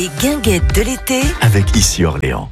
Les guinguettes de l'été avec Ici Orléans.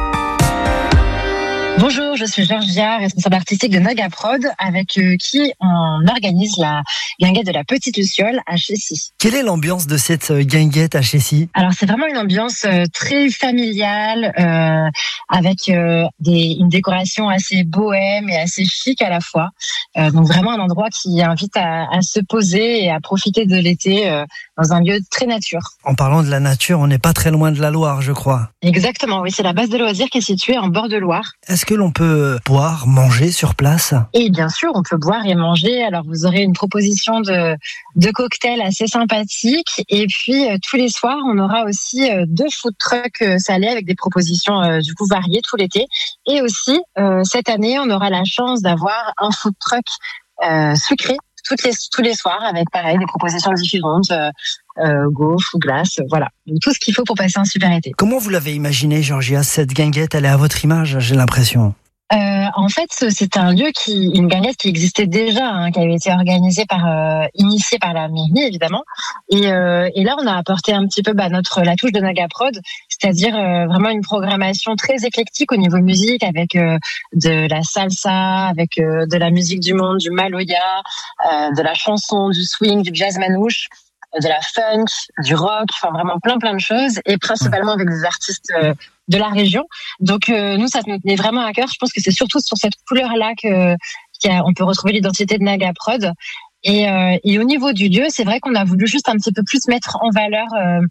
Bonjour, je suis Georgia, responsable artistique de Nagaprod, avec qui on organise la guinguette de la Petite Luciole à Chessy. Quelle est l'ambiance de cette guinguette à Chessy ? Alors c'est vraiment une ambiance très familiale, avec une décoration assez bohème et assez chic à la fois. Donc vraiment un endroit qui invite à se poser et à profiter de l'été dans un lieu très nature. En parlant de la nature, on n'est pas très loin de la Loire, je crois. Exactement, oui, c'est la base de loisirs qui est située en bord de Loire. Est-ce que l'on peut boire, manger sur place ? Et bien sûr, on peut boire et manger. Alors, vous aurez une proposition de cocktails assez sympathique. Et puis, tous les soirs, on aura aussi 2 food trucks salés avec des propositions du coup variées tout l'été. Et aussi, cette année, on aura la chance d'avoir un food truck sucré tous les soirs avec pareil des propositions différentes, gaufres ou glaces, voilà. Donc, tout ce qu'il faut pour passer un super été. Comment vous l'avez imaginé, Georgia ? Cette guinguette, elle est à votre image, j'ai l'impression. En fait, c'est un lieu une guinguette qui existait déjà, qui avait été organisée initiée par la mairie, évidemment. Et là, on a apporté un petit peu la touche de Nagaprod, c'est-à-dire vraiment une programmation très éclectique au niveau musique, avec de la salsa, avec de la musique du monde, du maloya, de la chanson, du swing, du jazz manouche, de la funk, du rock, enfin vraiment plein de choses, et principalement avec des artistes de la région. Donc nous, ça nous tenait vraiment à cœur. Je pense que c'est surtout sur cette couleur-là qu'on peut retrouver l'identité de Nagaprod. Et au niveau du lieu, c'est vrai qu'on a voulu juste un petit peu plus mettre en valeur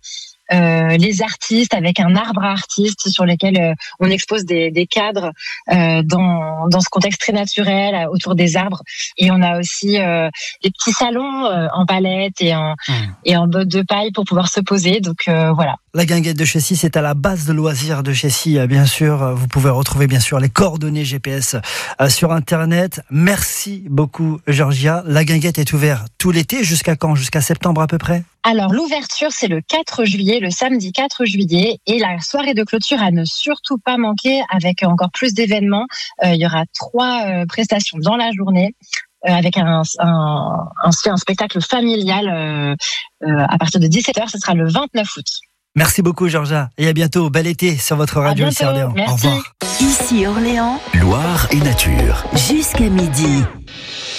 les artistes, avec un arbre à artistes sur lesquels on expose des cadres dans ce contexte très naturel autour des arbres. Et on a aussi des petits salons en palette et en bottes de paille pour pouvoir se poser. Donc voilà. La guinguette de Chessy, c'est à la base de loisirs de Chessy, bien sûr. Vous pouvez retrouver bien sûr les coordonnées GPS sur Internet. Merci beaucoup, Georgia. La guinguette est ouverte tout l'été. Jusqu'à quand ? Jusqu'à septembre à peu près ? Alors, l'ouverture, c'est le 4 juillet, le samedi 4 juillet, et la soirée de clôture à ne surtout pas manquer, avec encore plus d'événements. Il y aura 3 prestations dans la journée, avec un spectacle familial à partir de 17h, ce sera le 29 août. Merci beaucoup, Georgia, et à bientôt. Bel été sur votre radio Ici Orléans. Merci. Au revoir. Ici Orléans, Loire et nature. jusqu'à midi.